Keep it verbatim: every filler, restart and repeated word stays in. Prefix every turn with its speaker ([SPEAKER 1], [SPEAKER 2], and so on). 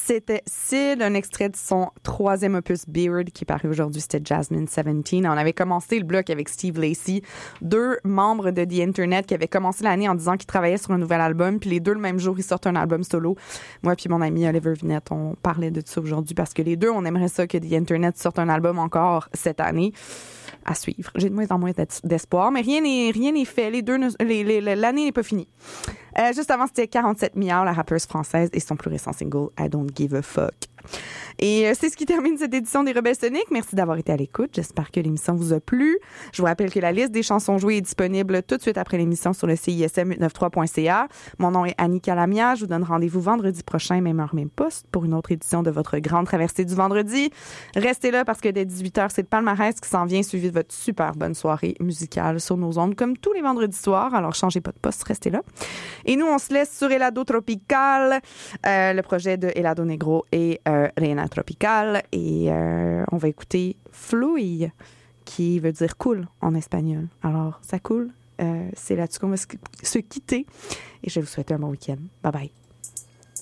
[SPEAKER 1] c'était Sid, un extrait de son troisième opus Beard qui est paru aujourd'hui, c'était Jasmine dix-sept. On avait commencé le bloc avec Steve Lacy, deux membres de The Internet qui avaient commencé l'année en disant qu'ils travaillaient sur un nouvel album, puis les deux le même jour ils sortent un album solo. Moi puis mon ami Oliver Vinette, on parlait de ça aujourd'hui parce que les deux, on aimerait ça que The Internet sorte un album encore cette année. À suivre. J'ai de moins en moins d'espoir, mais rien n'est rien n'est fait. Les deux, ne, les, les, l'année n'est pas finie. Euh, juste avant, c'était quarante-sept milliards, la rappeuse française, et son plus récent single, I Don't Give a Fuck. Et euh, c'est ce qui termine cette édition des Rebelles Soniques. Merci d'avoir été à l'écoute. J'espère que l'émission vous a plu. Je vous rappelle que la liste des chansons jouées est disponible tout de suite après l'émission sur le C I S M huit cent quatre-vingt-treize point C A. Mon nom est Annie Calamia. Je vous donne rendez-vous vendredi prochain, même heure, même poste, pour une autre édition de votre grande traversée du vendredi. Restez là parce que dès dix-huit heures, c'est le palmarès qui s'en vient, suivi de votre super bonne soirée musicale sur nos ondes, comme tous les vendredis soirs. Alors, changez pas de poste, restez là. Et nous, on se laisse sur Helado Tropical, euh, le projet de Helado Negro et euh, Reina Tropical. Et euh, on va écouter Fluy, qui veut dire cool en espagnol. Alors, ça coule. Euh, c'est là-dessus qu'on va se, se quitter. Et je vais vous souhaiter un bon week-end. Bye bye.